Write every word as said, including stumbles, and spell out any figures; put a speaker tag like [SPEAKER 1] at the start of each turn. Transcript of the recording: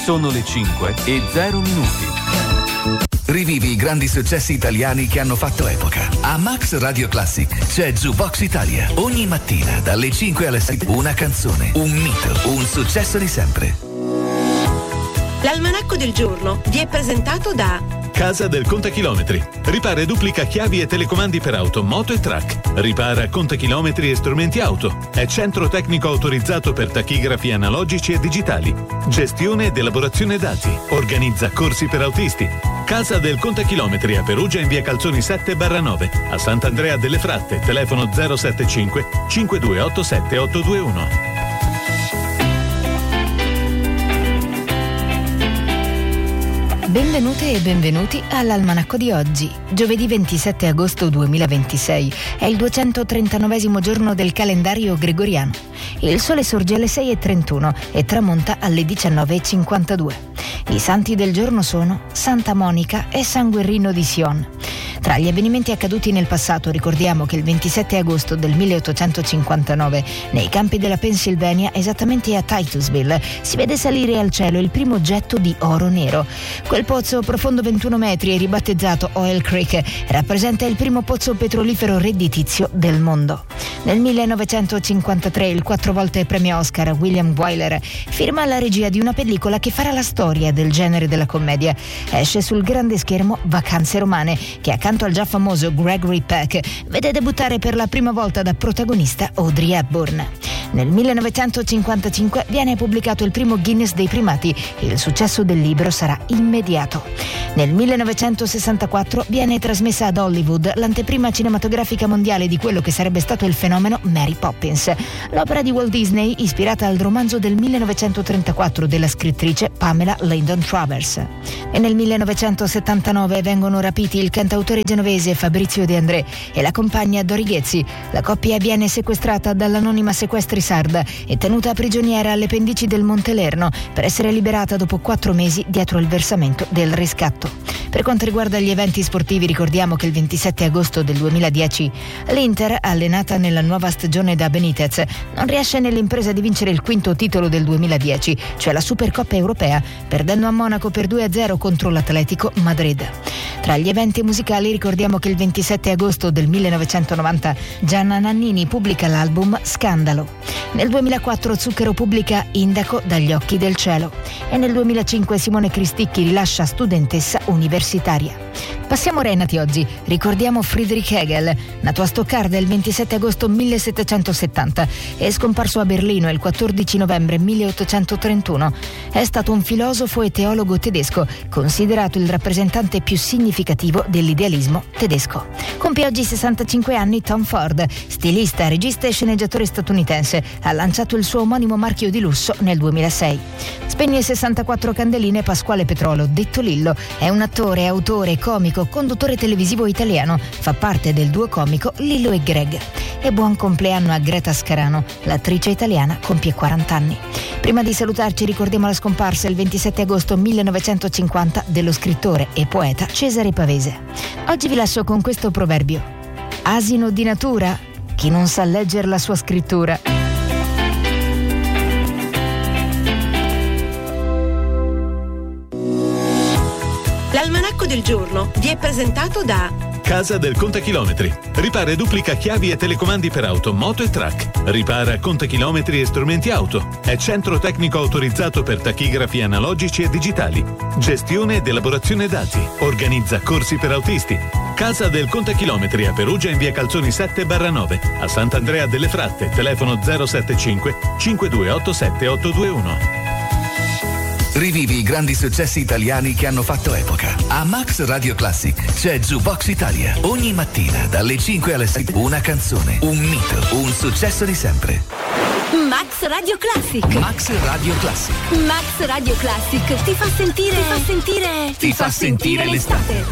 [SPEAKER 1] Sono le cinque e zero minuti.
[SPEAKER 2] Rivivi i grandi successi italiani che hanno fatto epoca. A Max Radio Classic c'è Jukebox Italia. Ogni mattina dalle cinque alle sei una canzone, un mito, un successo di sempre.
[SPEAKER 3] L'almanacco del giorno vi è presentato da
[SPEAKER 4] Casa del Contachilometri. Ripara e duplica chiavi e telecomandi per auto, moto e track. Ripara contachilometri e strumenti auto. È centro tecnico autorizzato per tachigrafi analogici e digitali. Gestione ed elaborazione dati. Organizza corsi per autisti. Casa del Contachilometri a Perugia in via Calzoni sette barra nove. A Sant'Andrea delle Fratte, telefono zero sette cinque cinque due otto sette otto due uno.
[SPEAKER 5] Benvenute e benvenuti all'Almanacco di oggi, giovedì ventisette agosto duemilaventisei. È il duecentotrentanovesimo giorno del calendario gregoriano. Il sole sorge alle sei e trentuno e tramonta alle diciannove e cinquantadue. I santi del giorno sono Santa Monica e San Guerrino di Sion. Tra gli avvenimenti accaduti nel passato ricordiamo che il ventisette agosto del milleottocentocinquantanove nei campi della Pennsylvania, esattamente a Titusville, si vede salire al cielo il primo oggetto di oro nero. Quel pozzo, profondo ventuno metri e ribattezzato Oil Creek, rappresenta il primo pozzo petrolifero redditizio del mondo. Nel millenovecentocinquantatré il quattro volte premio Oscar William Wyler firma la regia di una pellicola che farà la storia del genere della commedia. Esce sul grande schermo Vacanze romane, che accanto al già famoso Gregory Peck vede debuttare per la prima volta da protagonista Audrey Hepburn. Nel millenovecentocinquantacinque viene pubblicato il primo Guinness dei primati e il successo del libro sarà immediato. Nel millenovecentosessantaquattro viene trasmessa ad Hollywood l'anteprima cinematografica mondiale di quello che sarebbe stato il fenomeno Mary Poppins, l'opera di Walt Disney ispirata al romanzo del millenovecentotrentaquattro della scrittrice Pamela Lyndon Travers. E nel millenovecentosettantanove vengono rapiti il cantautore genovese Fabrizio De André e la compagna Dori Ghezzi. La coppia viene sequestrata dall'anonima sequestri sarda e tenuta prigioniera alle pendici del Monte Lerno per essere liberata dopo quattro mesi dietro il versamento del riscatto. Per quanto riguarda gli eventi sportivi, ricordiamo che il ventisette agosto del duemiladieci l'Inter, allenata nella nuova stagione da Benitez, non riesce nell'impresa di vincere il quinto titolo del duemiladieci, cioè la Supercoppa europea, perdendo a Monaco per due a zero contro l'Atletico Madrid. Tra gli eventi musicali ricordiamo che il ventisette agosto del millenovecentonovanta Gianna Nannini pubblica l'album Scandalo. Nel duemilaquattro Zucchero pubblica Indaco dagli occhi del cielo e nel duemilacinque Simone Cristicchi rilascia Studentessa universitaria. Passiamo ora ai nati oggi. Ricordiamo Friedrich Hegel, nato a Stoccarda il ventisette agosto millesettecentosettanta e scomparso a Berlino il quattordici novembre milleottocentotrentuno. È stato un filosofo e teologo tedesco, considerato il rappresentante più significativo dell'idealismo tedesco. Compie oggi sessantacinque anni Tom Ford, stilista, regista e sceneggiatore statunitense. Ha lanciato il suo omonimo marchio di lusso nel duemilasei. Spegne sessantaquattro candeline Pasquale Petrolo, detto Lillo. È un attore, autore, comico, conduttore televisivo italiano. Fa parte del duo comico Lillo e Greg. E buon compleanno a Greta Scarano, l'attrice italiana compie quaranta anni. Prima di salutarci ricordiamo la scomparsa il ventisette agosto millenovecentocinquanta dello scrittore e poeta Cesare Pavese. Oggi vi lascio con questo proverbio: asino di natura, chi non sa leggere la sua scrittura.
[SPEAKER 3] L'almanacco del giorno vi è presentato da
[SPEAKER 4] Casa del Contachilometri. Ripara e duplica chiavi e telecomandi per auto, moto e track. Ripara contachilometri e strumenti auto. È centro tecnico autorizzato per tachigrafi analogici e digitali. Gestione ed elaborazione dati. Organizza corsi per autisti. Casa del Contachilometri a Perugia in via Calzoni sette barra nove. A Sant'Andrea delle Fratte, telefono zero sette cinque cinque due otto sette otto due uno.
[SPEAKER 2] Rivivi i grandi successi italiani che hanno fatto epoca. A Max Radio Classic c'è Jukebox Italia. Ogni mattina dalle cinque alle sei una canzone, un mito, un successo di sempre.
[SPEAKER 6] Max Radio Classic.
[SPEAKER 2] Max Radio Classic.
[SPEAKER 6] Max Radio Classic ti fa sentire. Ti fa sentire.
[SPEAKER 2] Ti, ti fa, fa sentire, sentire l'estate.